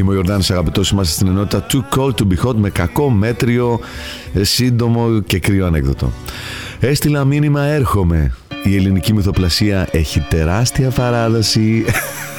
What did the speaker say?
Είμαι ο Ιορδάνης, αγαπητός, είμαστε στην ενότητα Too Cold to Be Hot με κακό, μέτριο, σύντομο και κρύο ανέκδοτο. Έστειλα μήνυμα, έρχομαι. Η ελληνική μυθοπλασία έχει τεράστια παράδοση